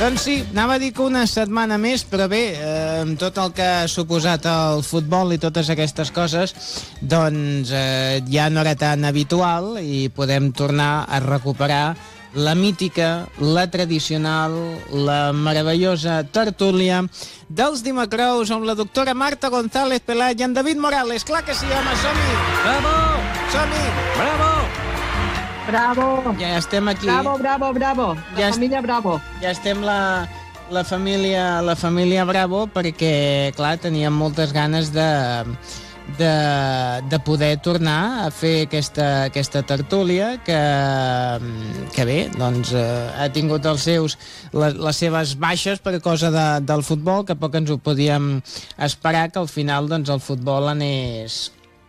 Doncs sí, anava a dir que una setmana més, però bé, amb tot el que ha suposat el futbol i totes aquestes coses, doncs ja no era tan habitual i podem tornar a recuperar la mítica, la tradicional, la meravellosa tertúlia dels Dimacrous amb la doctora Marta González Pelat i en David Morales. Clar que sí, home, som-hi! Bravo! Som-hi! Bravo! Bravo! Ja estem aquí. Bravo, bravo, bravo. La família Bravo. Ja estem la família Bravo perquè, clar, teníem moltes ganes de poder tornar a fer aquesta tertúlia que bé, doncs ha tingut les seves baixes per causa del futbol, que poc ens ho podíem esperar, que al final doncs el futbol anés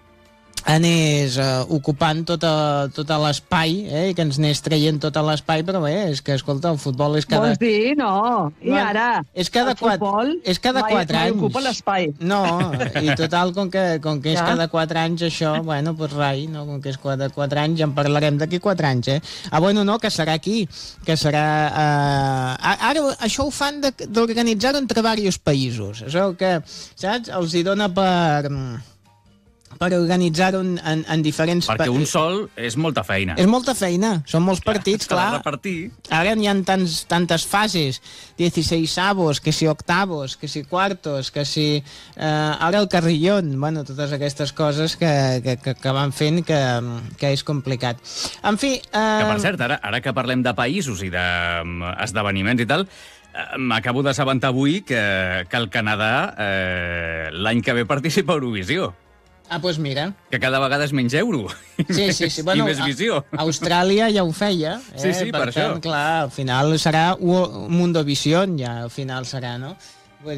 ocupant tot l'espai, i que ens anés traient tot l'espai, però bé, és que, escolta, el futbol és cada... Vols dir, no. I ara, és cada el futbol quatre anys. ocupa l'espai. No, i total, com que és cada 4 anys això, bueno, doncs rai, no? Com que és cada 4 anys, ja en parlarem d'aquí 4 anys, bueno, no, que serà aquí, que serà... Ara, això ho fan d'organitzar-ho entre diversos països. Això que, saps, els hi dona per organitzar-ho en diferents... Perquè un sol és molta feina. És molta feina, són molts partits, clar. Repartir. Ara n'hi ha tantes fases, 16avos, que si octavos, que si quartos, que si... ara el carrillón, bueno, totes aquestes coses que van fent que és complicat. En fi... Que, per cert, ara que parlem de països i d'esdeveniments i tal, m'acabo d'assabentar avui que el Canadà l'any que ve participa a Eurovisió. Ah, doncs mira. Que cada vegada és menys euro. Sí. Bueno, I més visió. Austràlia ja ho feia. Sí, per tant, això. Clar, al final serà Mundovisión, ja al final serà, no?